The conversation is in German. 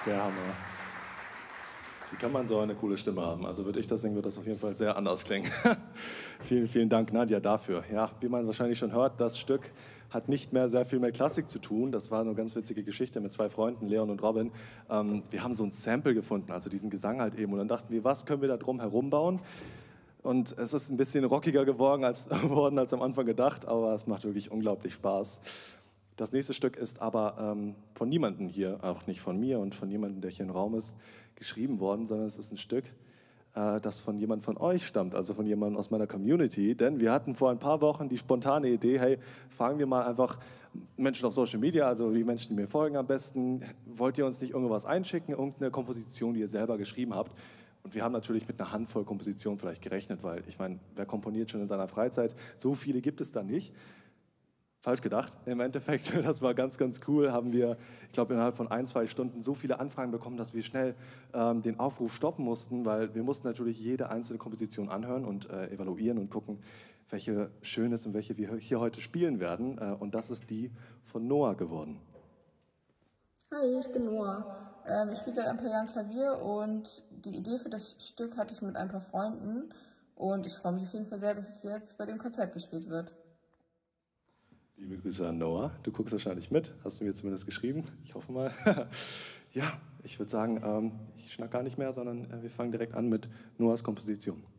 Der Hammer. Wie kann man so eine coole Stimme haben? Also würde ich das singen, würde das auf jeden Fall sehr anders klingen. Vielen, vielen Dank, Nadja, dafür. Ja, wie man wahrscheinlich schon hört, das Stück hat nicht mehr sehr viel mit Klassik zu tun. Das war eine ganz witzige Geschichte mit zwei Freunden, Leon und Robin. Wir haben so ein Sample gefunden, also diesen Gesang halt eben. Und dann dachten wir, was können wir da drum herum bauen? Und es ist ein bisschen rockiger geworden als am Anfang gedacht, aber es macht wirklich unglaublich Spaß. Das nächste Stück ist aber von niemandem hier, auch nicht von mir und von niemandem, der hier im Raum ist, geschrieben worden, sondern es ist ein Stück, das von jemand von euch stammt, also von jemandem aus meiner Community. Denn wir hatten vor ein paar Wochen die spontane Idee, hey, fragen wir mal einfach Menschen auf Social Media, also die Menschen, die mir folgen am besten, wollt ihr uns nicht irgendwas einschicken, irgendeine Komposition, die ihr selber geschrieben habt? Und wir haben natürlich mit einer Handvoll Kompositionen vielleicht gerechnet, weil ich meine, wer komponiert schon in seiner Freizeit? So viele gibt es da nicht. Falsch gedacht. Im Endeffekt, das war ganz, ganz cool, haben wir, ich glaube, innerhalb von 1, 2 Stunden so viele Anfragen bekommen, dass wir schnell den Aufruf stoppen mussten, weil wir mussten natürlich jede einzelne Komposition anhören und evaluieren und gucken, welche schön ist und welche wir hier heute spielen werden. Und das ist die von Noah geworden. Hi, ich bin Noah. Ich spiele seit ein paar Jahren Klavier und die Idee für das Stück hatte ich mit ein paar Freunden und ich freue mich auf jeden Fall sehr, dass es jetzt bei dem Konzert gespielt wird. Liebe Grüße an Noah. Du guckst wahrscheinlich mit, hast du mir zumindest geschrieben. Ich hoffe mal. Ja, ich würde sagen, ich schnack gar nicht mehr, sondern wir fangen direkt an mit Noahs Komposition.